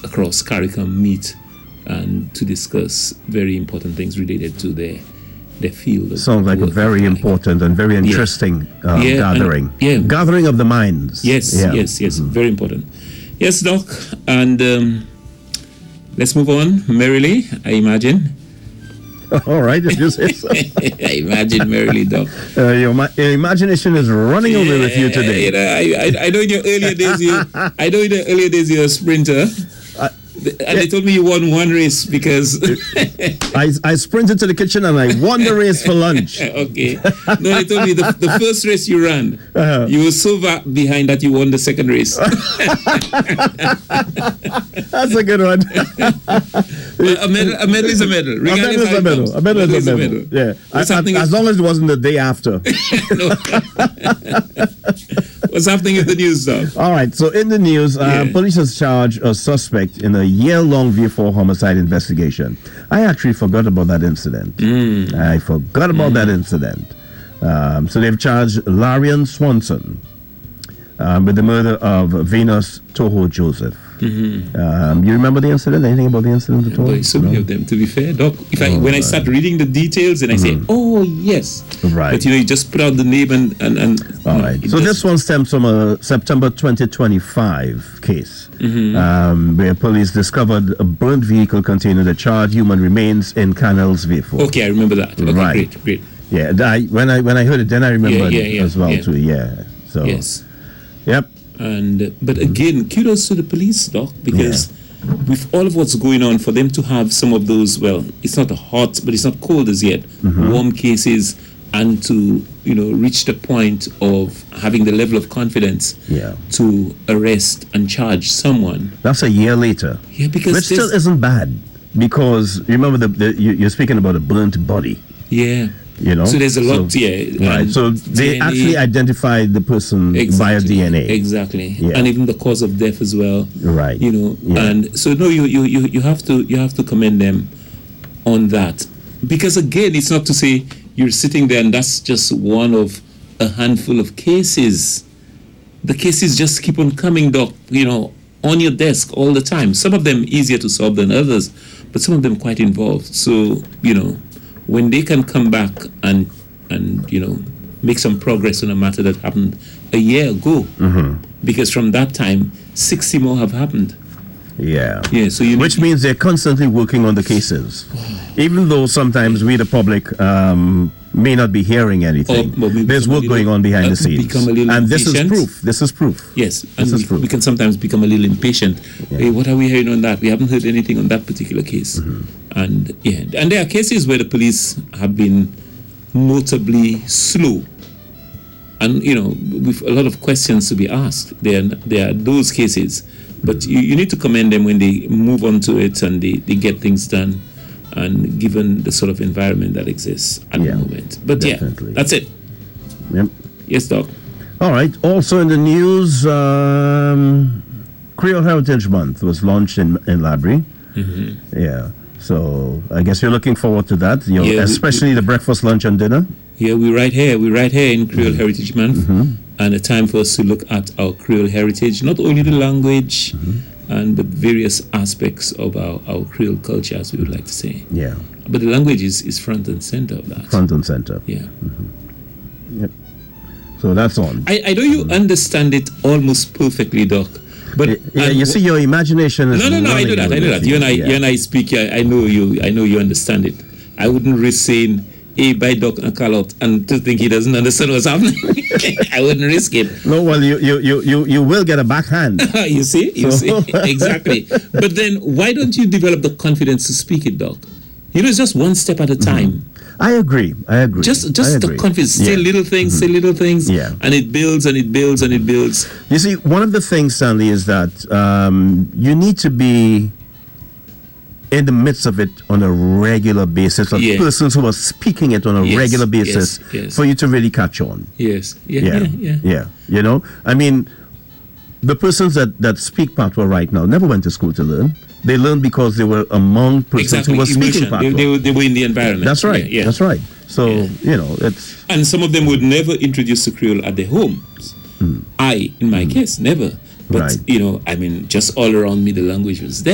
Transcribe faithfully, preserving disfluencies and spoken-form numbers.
across CARICOM meet and to discuss very important things related to their their field. Of Sounds like a very important and very interesting yeah. Uh, yeah, gathering. And, yeah. Gathering of the minds. Yes, yeah. yes, yes. Mm-hmm. Very important. Yes, Doc. And um, let's move on merrily, I imagine. All right, if you say so. I imagine merrily, Doc. Uh, your, ma- your imagination is running yeah, over with you today. You know, I, I, I know in your earlier days, you, I know in the earlier days you're a sprinter. Uh, and yeah. they told me you won one race because I, I sprinted to the kitchen and I won the race for lunch. Okay. No, they told me the, the first race you ran, uh-huh. you were so far behind that you won the second race. That's a good one. Well, a, medal, a medal is a medal. A medal is a medal. A medal is a medal. Yeah. As, as, as long as it wasn't the day after. What's happening in the news, though? All right. So in the news, uh, yeah. police has charged a suspect in a year-long V four homicide investigation. I actually forgot about that incident. Mm. I forgot about mm. that incident. Um, so they've charged Larian Swanson um, with the murder of Venus Toho Joseph. Mm-hmm. Um, you remember the incident? Anything about the incident at all? Well, so many no? of them, to be fair, Doc. If I, oh, when right. I start reading the details and I mm-hmm. say, oh, yes. Right. But, you know, you just put out the name and... and, and all right. So just, this one stems from a September twenty twenty-five case mm-hmm. um, where police discovered a burnt vehicle containing the charred human remains in Canals V four. Okay, I remember that. Okay, right. Great, great. Yeah, I, when, I, when I heard it, then I remembered yeah, yeah, yeah, as well, yeah. too. Yeah. So. Yes. Yep. And uh, but again, kudos to the police, Doc, because yeah. with all of what's going on, for them to have some of those, well, it's not hot, but it's not cold as yet, mm-hmm. warm cases, and to, you know, reach the point of having the level of confidence yeah. to arrest and charge someone. That's a year later. Yeah, because which still isn't bad, because remember the, the you, you're speaking about a burnt body. Yeah. You know, so there's a lot, so, yeah. Right. So they D N A, actually identified the person exactly, via D N A. Exactly. Yeah. And even the cause of death as well. Right. You know, yeah. and so no, you, you you you have to you have to commend them on that, because again, it's not to say you're sitting there and that's just one of a handful of cases. The cases just keep on coming, Doc. You know, on your desk all the time. Some of them easier to solve than others, but some of them quite involved. So you know, when they can come back and and you know make some progress on a matter that happened a year ago, mm-hmm. because from that time sixty more have happened. Yeah. Yeah. So you which means they're constantly working on the cases, even though sometimes we, the public, um, may not be hearing anything. Or, There's work little, going on behind uh, the scenes, become a little and this impatient. is proof. This is proof. Yes, this and is we, proof. we can sometimes become a little impatient. Yeah. Hey, what are we hearing on that? We haven't heard anything on that particular case. Mm-hmm. And yeah, and there are cases where the police have been notably slow, and you know, with a lot of questions to be asked. There, there are those cases, but mm-hmm. you, you need to commend them when they move on to it and they, they get things done, and given the sort of environment that exists at yeah, the moment. But definitely. yeah, that's it. Yep. Yes, Doc. All right. Also in the news, um, Creole Heritage Month was launched in in Labrie. Mm-hmm. Yeah. So I guess you're looking forward to that, you know, yeah, especially we, we, the breakfast, lunch, and dinner. Yeah, we're right here. We're right here in Creole mm-hmm. Heritage Month, mm-hmm. and a time for us to look at our Creole heritage, not only the language, mm-hmm. and but various aspects of our, our Creole culture, as we would like to say. Yeah. But the language is, is front and center of that. Front and center. Yeah. Mm-hmm. Yep. So that's on. I, I know you mm-hmm. understand it almost perfectly, Doc. But yeah, you see, your imagination is no, no, no. I know that. I know that. You and I, yeah. you and I speak. I, I know you. I know you understand it. I wouldn't risk saying, "Hey, buy Doc a callot," and to think he doesn't understand what's happening. I wouldn't risk it. No, well, you, you, you, you, you will get a backhand. you see, you so. see, exactly. But then, why don't you develop the confidence to speak it, Doc? You know, it's just one step at a time. Mm-hmm. I agree. I agree. Just, just agree. the confidence. Say yeah. little things. Mm-hmm. Say little things. Yeah. And it builds and it builds and it builds. You see, one of the things, Stanley, is that um, you need to be in the midst of it on a regular basis, of yeah. persons who are speaking it on a yes. regular basis yes. Yes. for you to really catch on. Yes. Yeah. Yeah. Yeah. Yeah. yeah. You know, I mean, the persons that, that speak patois right now never went to school to learn. They learned because they were among persons exactly. who were Immersion. speaking patois. They, they, they were in the environment. That's right. Yeah. yeah. That's right. So, yeah. you know, it's... And some of them would never introduce the Creole at their homes. Mm. I, in my mm. case, never. But, right. you know, I mean, just all around me, the language was there.